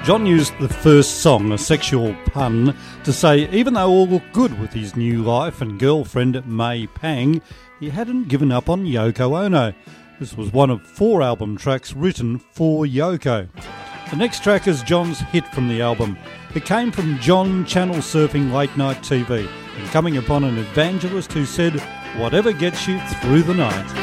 John used the first song, a sexual pun, to say even though all looked good with his new life and girlfriend May Pang, he hadn't given up on Yoko Ono. This was one of 4 album tracks written for Yoko. The next track is John's hit from the album. It came from John channel surfing late night TV and coming upon an evangelist who said, "Whatever gets you through the night."